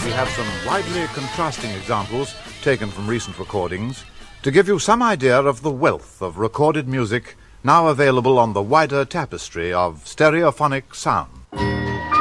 we have some widely contrasting examples taken from recent recordings to give you some idea of the wealth of recorded music now available on the wider tapestry of stereophonic sound.